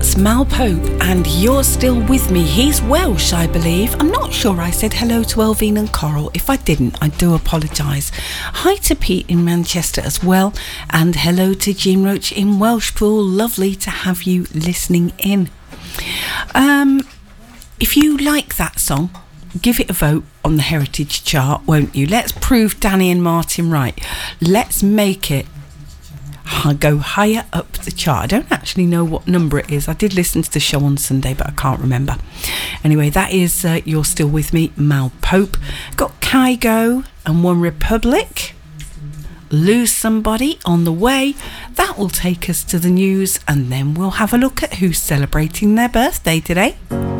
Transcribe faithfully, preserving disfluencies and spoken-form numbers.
That's Mal Pope, and You're Still With Me. He's Welsh, I believe. I'm not sure I said hello to Elvine and Coral. If I didn't, I do apologise. Hi to Pete in Manchester as well, and hello to Jean Roach in Welshpool. Lovely to have you listening in. Um, if you like that song, give it a vote on the Heritage chart, won't you? Let's prove Danny and Martin right. Let's make it go higher up the chart. I don't actually know what number it is. I did listen to the show on Sunday, but I can't remember. Anyway, that is uh, You're Still With Me, Mal Pope. Got Kygo and One Republic. Lose Somebody on the way. That will take us to the news, and then we'll have a look at who's celebrating their birthday today.